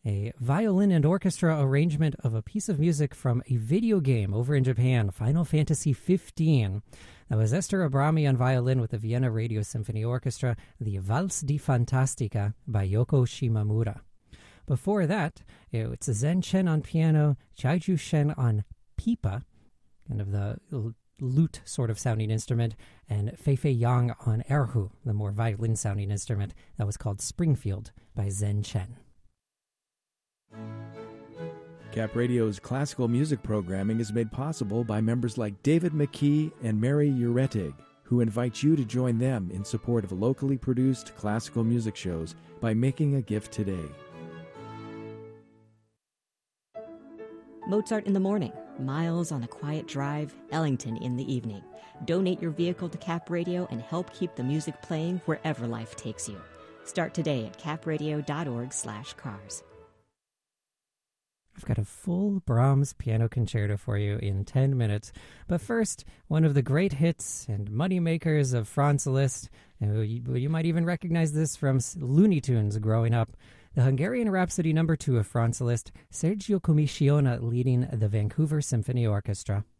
a violin and orchestra arrangement of a piece of music from a video game over in Japan, Final Fantasy XV. That was Esther Abrami on violin with the Vienna Radio Symphony Orchestra, the Valse di Fantastica by Yoko Shimamura. Before that, it's Zen Chen on piano, Chaiju Shen on pipa, kind of the lute sort of sounding instrument, and Fei Yang on erhu, the more violin sounding instrument. That was called Springfield by Zen Chen. Cap Radio's classical music programming is made possible by members like David McKee and Mary Uretig, who invite you to join them in support of locally produced classical music shows by making a gift today. Mozart in the morning, Miles on a quiet drive, Ellington in the evening. Donate your vehicle to Cap Radio and help keep the music playing wherever life takes you. Start today at capradio.org/cars. I've got a full Brahms piano concerto for you in 10 minutes. But first, one of the great hits and moneymakers of Franz Liszt. You might even recognize this from Looney Tunes growing up. The Hungarian Rhapsody No. 2 of Franz Liszt, Sergio Comissiona leading the Vancouver Symphony Orchestra.